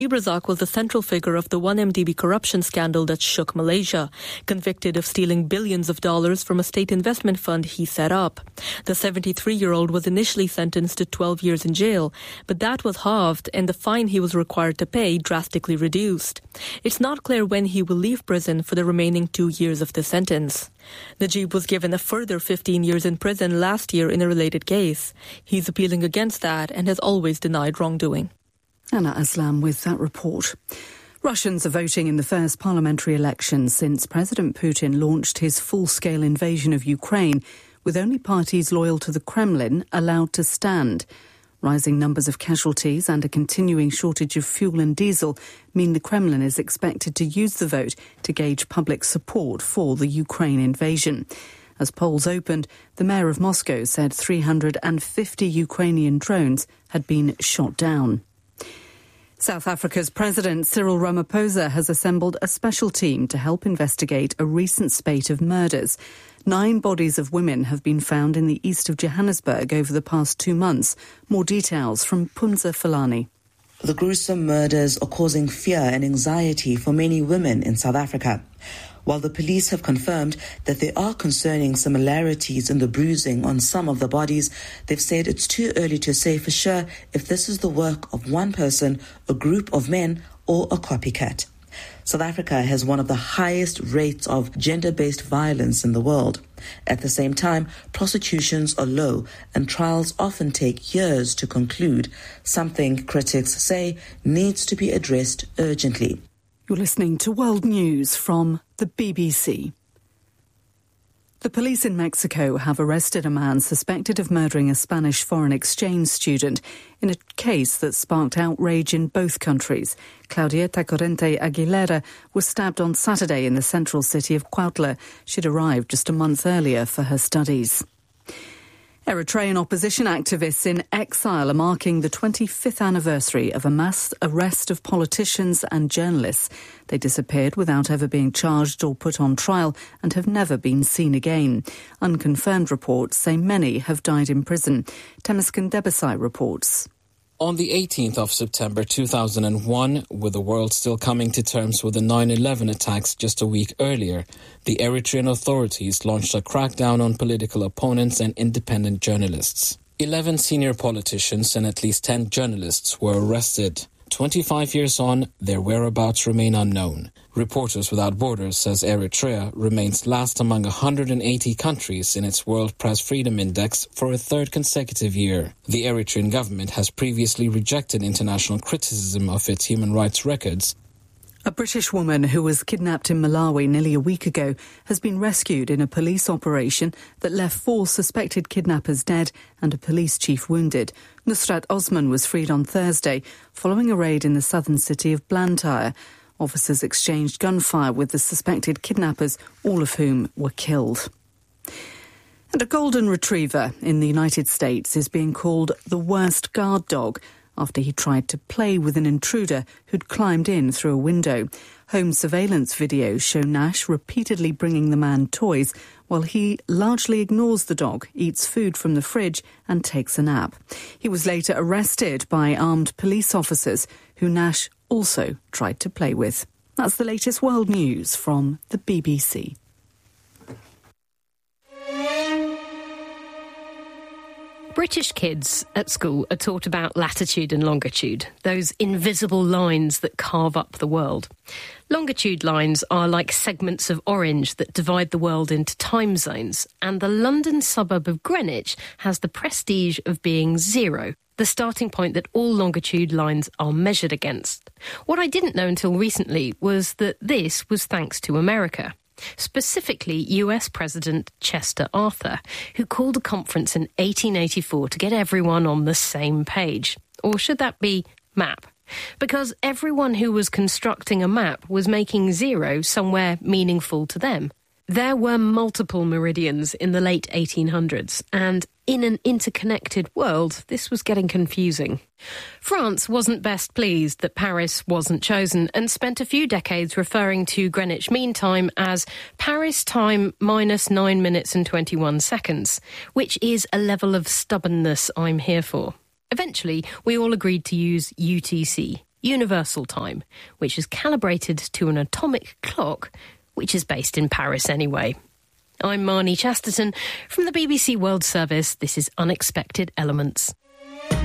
Razak was the central figure of the 1MDB corruption scandal that shook Malaysia, convicted of stealing billions of dollars from a state investment fund he set up. The 73-year-old was initially sentenced to 12 years in jail, but that was halved and the fine he was required to pay drastically reduced. It's not clear when he will leave prison for the remaining 2 years of the sentence. Najib was given a further 15 years in prison last year in a related case. He's appealing against that and has always denied wrongdoing. Anna Aslam with that report. Russians are voting in the first parliamentary election since President Putin launched his full-scale invasion of Ukraine, with only parties loyal to the Kremlin allowed to stand. Rising numbers of casualties and a continuing shortage of fuel and diesel mean the Kremlin is expected to use the vote to gauge public support for the Ukraine invasion. As polls opened, the mayor of Moscow said 350 Ukrainian drones had been shot down. South Africa's President Cyril Ramaphosa has assembled a special team to help investigate a recent spate of murders. 9 bodies of women have been found in the east of Johannesburg over the past 2 months. More details from Punza Falani. The gruesome murders are causing fear and anxiety for many women in South Africa. While the police have confirmed that there are concerning similarities in the bruising on some of the bodies, they've said it's too early to say for sure if this is the work of one person, a group of men, or a copycat. South Africa has one of the highest rates of gender-based violence in the world. At the same time, prosecutions are low and trials often take years to conclude, something critics say needs to be addressed urgently. You're listening to World News from the BBC. The police in Mexico have arrested a man suspected of murdering a Spanish foreign exchange student in a case that sparked outrage in both countries. Claudieta Corrente Aguilera was stabbed on Saturday in the central city of Cuautla. She'd arrived just a month earlier for her studies. Eritrean opposition activists in exile are marking the 25th anniversary of a mass arrest of politicians and journalists. They disappeared without ever being charged or put on trial and have never been seen again. Unconfirmed reports say many have died in prison. Temesgen Debesai reports. On the 18th of September 2001, with the world still coming to terms with the 9/11 attacks just a week earlier, the Eritrean authorities launched a crackdown on political opponents and independent journalists. 11 senior politicians and at least 10 journalists were arrested. 25 years on, their whereabouts remain unknown. Reporters Without Borders says Eritrea remains last among 180 countries in its World Press Freedom Index for a third consecutive year. The Eritrean government has previously rejected international criticism of its human rights records. A British woman who was kidnapped in Malawi nearly a week ago has been rescued in a police operation that left 4 suspected kidnappers dead and a police chief wounded. Nusrat Osman was freed on Thursday following a raid in the southern city of Blantyre. Officers exchanged gunfire with the suspected kidnappers, all of whom were killed. And a golden retriever in the United States is being called the worst guard dog after he tried to play with an intruder who'd climbed in through a window. Home surveillance videos show Nash repeatedly bringing the man toys while he largely ignores the dog, eats food from the fridge and takes a nap. He was later arrested by armed police officers who Nash also tried to play with. That's the latest world news from the BBC. British kids at school are taught about latitude and longitude, those invisible lines that carve up the world. Longitude lines are like segments of orange that divide the world into time zones, and the London suburb of Greenwich has the prestige of being 0, the starting point that all longitude lines are measured against. What I didn't know until recently was that this was thanks to America. Specifically US President Chester Arthur, who called a conference in 1884 to get everyone on the same page. Or should that be map? Because everyone who was constructing a map was making 0 somewhere meaningful to them. There were multiple meridians in the late 1800s, and in an interconnected world, this was getting confusing. France wasn't best pleased that Paris wasn't chosen and spent a few decades referring to Greenwich Mean Time as Paris time minus 9 minutes and 21 seconds, which is a level of stubbornness I'm here for. Eventually, we all agreed to use UTC, Universal Time, which is calibrated to an atomic clock, which is based in Paris anyway. I'm Marnie Chasterton from the BBC World Service. This is Unexpected Elements.